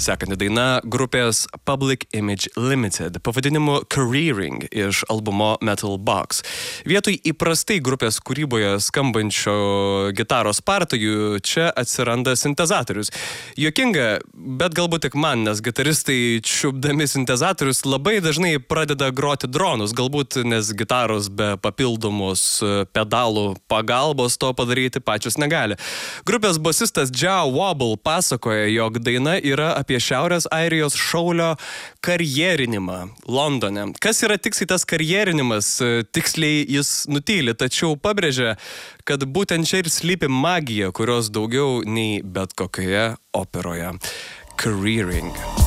Sekanti daina grupės Public Image Limited pavadinimu Careering iš albumo Metal Box. Vietoj įprastai grupės kūryboje skambančio gitaros partijų čia atsiranda sintezatorius. Juokinga, bet galbūt tik man, nes gitaristai čiupdami sintezatorius labai dažnai pradeda groti dronus, galbūt nes gitaros be papildomos pedalų pagalbos to padaryti pačios negali. Grupės bosistas Joe Wobble pasakoja, jog daina yra apie Šiaurės Airijos šaulio karjerinimą Londone. Kas yra tiksliai tas karjerinimas, tiksliai jis nutyli, tačiau pabrėžia, kad būtent čia ir slypi magija, kurios daugiau nei bet kokioje operoje. Careering.